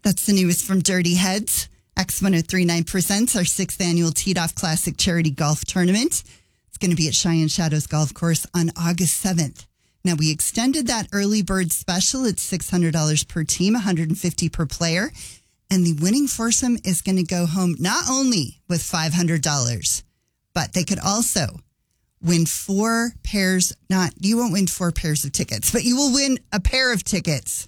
That's the newest from Dirty Heads. X1039 presents our 6th annual Teed Off Classic Charity Golf Tournament. It's going to be at Cheyenne Shadows Golf Course on August 7th. Now, we extended that early bird special. It's $600 per team, $150 per player. And the winning foursome is going to go home not only with $500, but they could also win 4 pairs. You won't win 4 pairs of tickets, but you will win a pair of tickets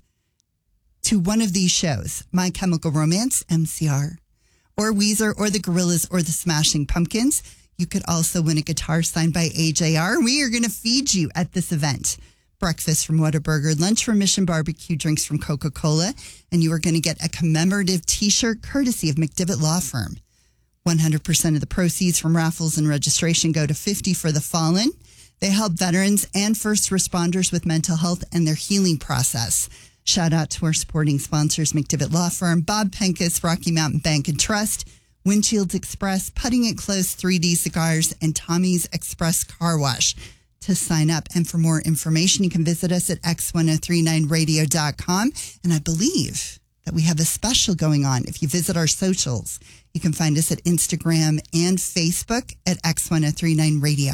to one of these shows: My Chemical Romance, MCR, or Weezer, or the Gorillaz, or the Smashing Pumpkins. You could also win a guitar signed by AJR. We are going to feed you at this event. Breakfast from Whataburger, lunch from Mission Barbecue, drinks from Coca-Cola, and you are going to get a commemorative T-shirt courtesy of McDivitt Law Firm. 100% of the proceeds from raffles and registration go to 50 for the Fallen. They help veterans and first responders with mental health and their healing process. Shout out to our supporting sponsors: McDivitt Law Firm, Bob Penkus, Rocky Mountain Bank and Trust, Windshields Express, Putting It Close, 3D Cigars, and Tommy's Express Car Wash. To sign up and for more information, you can visit us at x1039radio.com. And I believe that we have a special going on. If you visit our socials, you can find us at Instagram and Facebook at X1039 Radio.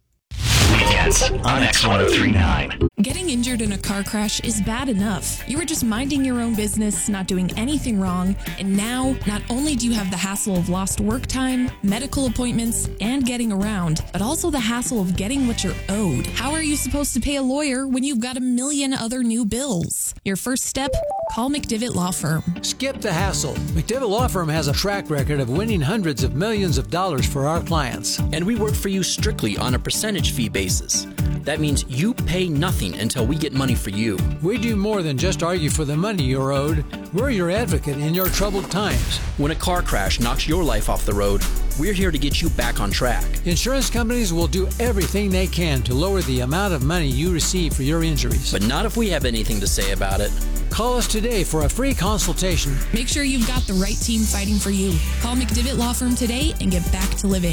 Weekends on X1039. Getting injured in a car crash is bad enough. You were just minding your own business, not doing anything wrong, and now not only do you have the hassle of lost work time, medical appointments, and getting around, but also the hassle of getting what you're owed. How are you supposed to pay a lawyer when you've got a million other new bills? Your first step? Call McDivitt Law Firm. Skip the hassle. McDivitt Law Firm has a track record of winning hundreds of millions of dollars for our clients. And we work for you strictly on a percentage fee basis. That means you pay nothing until we get money for you. We do more than just argue for the money you're owed. We're your advocate in your troubled times. When a car crash knocks your life off the road, we're here to get you back on track. Insurance companies will do everything they can to lower the amount of money you receive for your injuries. But not if we have anything to say about it. Call us today for a free consultation. Make sure you've got the right team fighting for you. Call McDivitt Law Firm today and get back to living.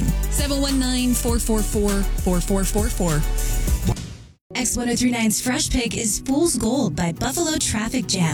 719-444-4444. X1039's Fresh Pick is Fool's Gold by Buffalo Traffic Jam.